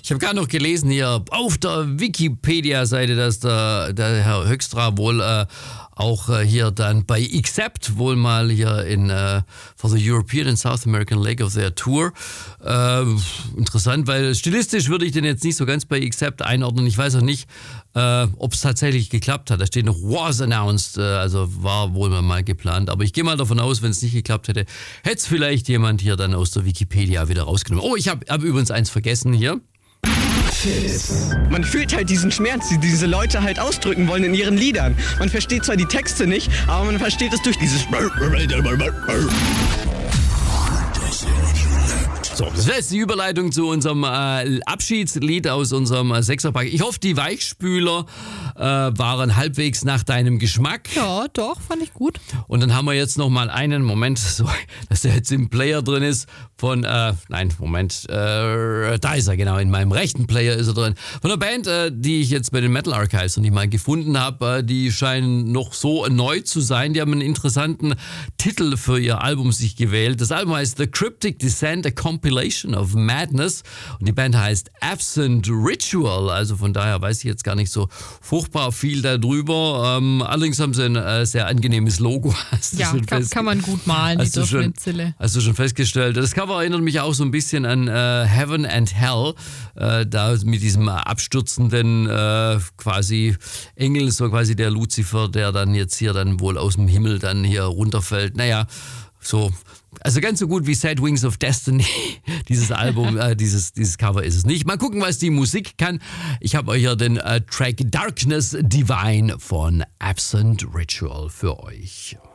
Ich habe gerade noch gelesen hier auf der Wikipedia-Seite, dass der Herr Höxtra wohl auch hier dann bei Accept wohl mal hier for the European and South American Leg of their Tour. Interessant, weil stilistisch würde ich den jetzt nicht so ganz bei Accept einordnen. Ich weiß auch nicht, ob es tatsächlich geklappt hat. Da steht noch was announced, also war wohl mal geplant. Aber ich gehe mal davon aus, wenn es nicht geklappt hätte, hätte es vielleicht jemand hier dann aus der Wikipedia wieder rausgenommen. Oh, ich hab übrigens eins vergessen hier. Man fühlt halt diesen Schmerz, die diese Leute halt ausdrücken wollen in ihren Liedern. Man versteht zwar die Texte nicht, aber man versteht es durch dieses... So, das wäre jetzt die Überleitung zu unserem Abschiedslied aus unserem Sechserpack. Ich hoffe, die Weichspüler waren halbwegs nach deinem Geschmack. Ja, doch, fand ich gut. Und dann haben wir jetzt noch mal einen Moment, so, dass der jetzt im Player drin ist von, da ist er, genau, in meinem rechten Player ist er drin. Von der Band, die ich jetzt bei den Metal Archives und die mal gefunden habe, die scheinen noch so neu zu sein. Die haben einen interessanten Titel für ihr Album sich gewählt. Das Album heißt The Cryptic Descent, a Compilation of Madness. Und die Band heißt Absent Ritual. Also von daher weiß ich jetzt gar nicht so furchtbar viel darüber. Allerdings haben sie ein sehr angenehmes Logo. Ja, kann man gut malen, die Durchschnittszille. Hast du schon festgestellt. Das Cover erinnert mich auch so ein bisschen an Heaven and Hell. Da mit diesem abstürzenden quasi Engel, so quasi der Luzifer, der dann jetzt hier dann wohl aus dem Himmel dann hier runterfällt. Naja, so... Also ganz so gut wie Sad Wings of Destiny, dieses Album, dieses Cover ist es nicht. Mal gucken, was die Musik kann. Ich habe euch hier den Track Darkness Divine von Absent Ritual für euch.